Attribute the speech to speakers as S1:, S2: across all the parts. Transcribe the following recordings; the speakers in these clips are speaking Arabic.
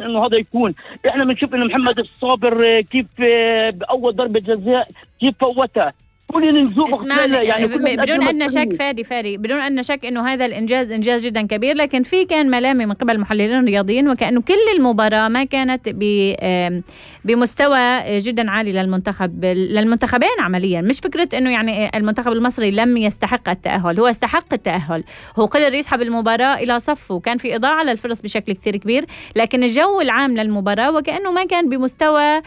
S1: انه هذا يكون. احنا بنشوف انه محمد الصابر كيف باول ضربه جزاء كيف فوتها.
S2: يعني بدون أن شك فادي بدون أن شك أنه هذا الإنجاز إنجاز جدا كبير، لكن في كان ملامة من قبل المحللين الرياضيين وكأنه كل المباراة ما كانت بمستوى جدا عالي للمنتخبين عمليا. مش فكرة أنه يعني المنتخب المصري لم يستحق التأهل، هو استحق التأهل، هو قدر يسحب المباراة إلى صفه وكان في إضاعة للفرص بشكل كثير كبير، لكن الجو العام للمباراة وكأنه ما كان بمستوى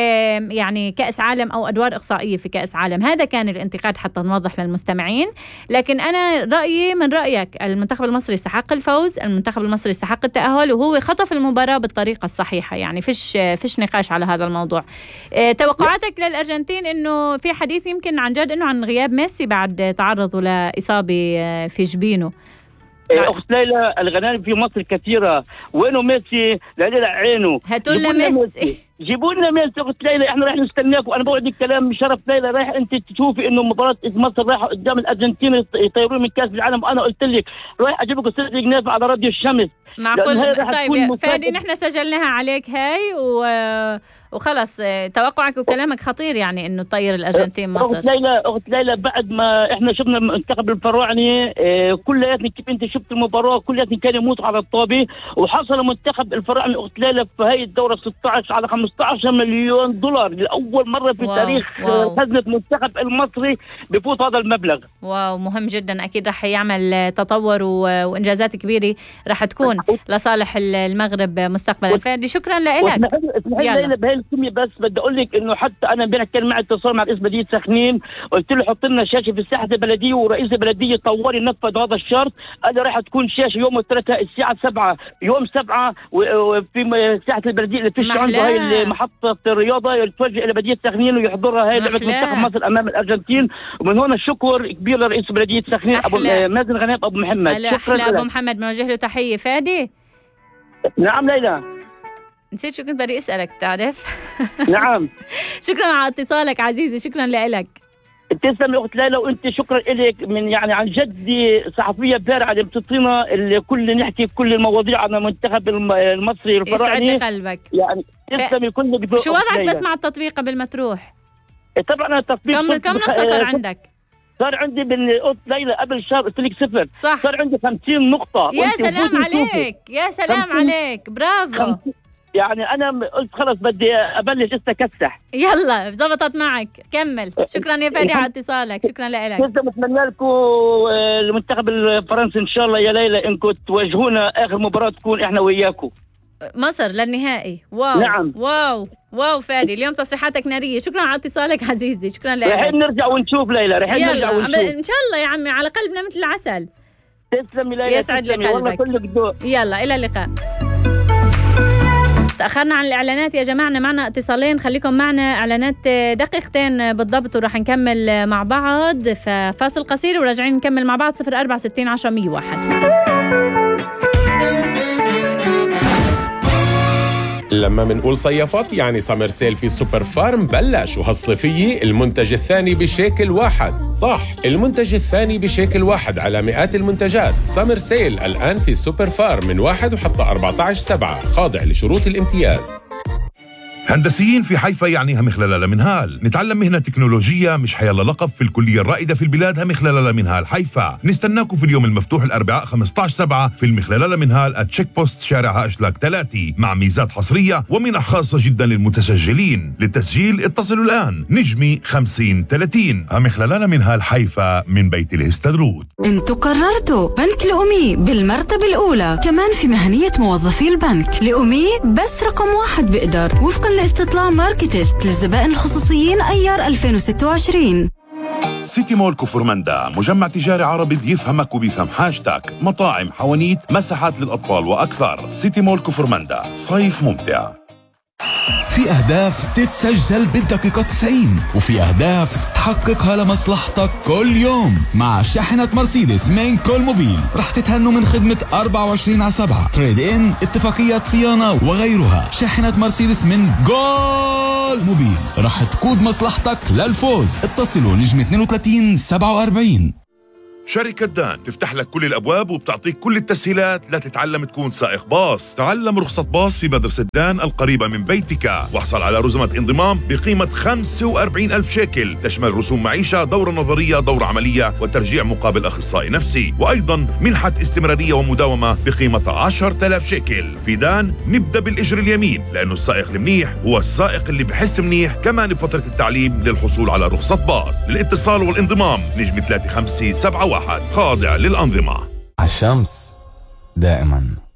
S2: يعني كأس عالم أو أدوار إقصائية في كأس عالم. هذا كان الانتقاد حتى نوضح للمستمعين. لكن أنا رأيي من رأيك، المنتخب المصري استحق الفوز، المنتخب المصري استحق التأهل، وهو خطف المباراة بالطريقة الصحيحة، يعني فيش نقاش على هذا الموضوع. توقعاتك للأرجنتين؟ إنه في حديث يمكن عن جد إنه عن غياب ميسي بعد تعرضه لإصابة في جبينه.
S1: أخت ليلى، الغنائم في مصر كثيرة، وينه ميسي؟ لا عينه،
S2: هاتوا لنا ميسي،
S1: جيبوا لنا ميسي. أخت ليلى احنا راح نستناك، وانا بقول لك كلام شرف ليلى، رايح انت تشوفي انه مباراة مصر رايحة قدام الارجنتين يطيرون من كاس العالم، وانا قلت لك رايح اجيب لك استاذ جنيف على راديو الشمس.
S2: معقول؟ طيب فادي نحن سجلناها عليك هاي وخلص. توقعك وكلامك خطير، يعني انه تطير الارجنتين مصر.
S1: اخت ليلى بعد ما احنا شفنا المنتخب الفراعني كلياتنا كيف انت شفت المباراه، كلياتنا كان يموت على الطابه، وحصل المنتخب الفراعني اخت ليلى في هاي الدوره 16 على 15 مليون دولار لاول مره في تاريخ خزنه المنتخب المصري بفوت هذا المبلغ.
S2: واو، مهم جدا، اكيد رح يعمل تطور وانجازات كبيره رح تكون لصالح المغرب مستقبلا. فادي شكرا لك.
S1: الكمية بس بدي اقول لك انه حتى انا امبارح كان معي اتصال مع رئيس بلديه سخنين، قلت له حط لنا شاشه في ساحه البلديه، ورئيس البلديه طوالي نفذ هذا الشرط، قال لي راح تكون شاشه يوم الثلاثاء الساعه 7 يوم 7 وفي ساحه البلديه اللي فيش عنده هاي محطه الرياضه، يتوجه الى بلديه سخنين ويحضرها هاي لعبه منتخب مصر امام الارجنتين. ومن هنا شكر كبير لرئيس بلديه سخنين ابو مازن غنام ابو محمد.
S2: شكرا ابو محمد، بنوجه له تحيه. فادي.
S1: نعم ليلى،
S2: نسيت شو كنت بدي أسألك، تعرف؟
S1: نعم.
S2: شكرا على اتصالك عزيزي، شكرا لك.
S1: تسلم يا أخت ليلى، وأنت شكرا لك من يعني عن جد صحفية بارعة اللي بتعطينا كل نحكي كل المواضيع عن المنتخب المصري الفراعني.
S2: يسعد لقلبك.
S1: يعني تسلمي كلك ذوق.
S2: شو وضعك بس مع التطبيق قبل ما تروح؟
S1: طبعا التطبيق
S2: كم نقطة صار عندك؟
S1: صار عندي بالأخت ليلى قبل شهر قلت لك 0.
S2: صح.
S1: صار عندي 50 نقطة.
S2: يا سلام عليك، يا سلام عليك، برافو.
S1: يعني أنا قلت خلص بدي أبلش أكسح.
S2: يلا زبطت معك، كمل. شكرا يا فادي على اتصالك، شكرا لك.
S1: بتمنى لكم المنتخب الفرنسي إن شاء الله يا ليلى إنكم تواجهونا آخر مباراة تكون إحنا وياكم
S2: مصر للنهائي. واو.
S1: نعم.
S2: واو فادي، اليوم تصريحاتك نارية. شكرا على اتصالك عزيزي، شكرا لك.
S1: رح نرجع ونشوف ليلى، نرجع ونشوف
S2: إن شاء الله يا عمي، على قلبنا مثل العسل.
S1: تسلمي ليلى،
S2: يسعد لي قلبك،
S1: والله كلك ذوق.
S2: يلا إلى اللقاء. تأخرنا عن الإعلانات يا جماعة، معنا اتصالين، خليكم معنا. إعلانات دقيقتين بالضبط ورح نكمل مع بعض، ففاصل قصير وراجعين نكمل مع بعض. 0460 10 101.
S3: لما منقول صيفات يعني سمر سيل في سوبر فارم بلش، وهالصيفية المنتج الثاني بشيكل واحد. صح، المنتج الثاني بشيكل واحد على مئات المنتجات. سمر سيل الآن في سوبر فارم من 1 وحتى 14/7، خاضع لشروط الامتياز.
S4: هندسيين في حيفا يعني همخلالة منهال. نتعلم مهنة تكنولوجية مش حيلا لقب في الكلية الرائدة في البلاد همخلالة منهال حيفا. نستناكم في اليوم المفتوح الأربعاء 15/7 في المخلالة منهال @تشيك بوست شارع أشلاك 3 مع ميزات حصرية ومنح خاصة جدا للمتسجلين. للتسجيل اتصلوا الآن نجمي 5030. همخلالة منهال حيفا من بيت الهستدرود.
S5: انتوا قررتوا بنك الأمي بالمرتبة الأولى، كمان في مهنية موظفي البنك. الأمي بس رقم 1 بقدر وفقا لاستطلاع ماركتست للزبائن الخصوصيين أيار 2026.
S4: سيتي مول كفرمندا، مجمع تجاري عربي بيفهمك وبيفهم حاجتك. مطاعم، حوانيت، مساحات للأطفال وأكثر. سيتي مول كفرمندا، صيف ممتع.
S6: في أهداف تتسجل بالدقيقة 90، وفي أهداف تحققها لمصلحتك كل يوم. مع شاحنة مرسيدس من كل موبيل رح تتهنوا من خدمة 24/7 تريد إن، اتفاقيات صيانة وغيرها. شاحنة مرسيدس من جول موبيل رح تقود مصلحتك للفوز. اتصلوا نجم 32 47.
S4: شركة دان تفتح لك كل الأبواب وبتعطيك كل التسهيلات لتتعلم تكون سائق باص. تعلم رخصة باص في مدرسة دان القريبة من بيتك، واحصل على رزمة انضمام بقيمة 45,000 شيكل، تشمل رسوم معيشة، دورة نظرية، دورة عملية، وترجيع مقابل أخصائي نفسي، وأيضا منحة استمرارية ومداومة بقيمة 10,000 شيكل. في دان نبدأ بالإجر اليمين، لأنه السائق المنيح هو السائق اللي بحس منيح كمان بفترة التعليم للحصول على رخصة باص. للاتصال والانضمام نجم 3571 خاضع للأنظمة.
S6: الشمس دائما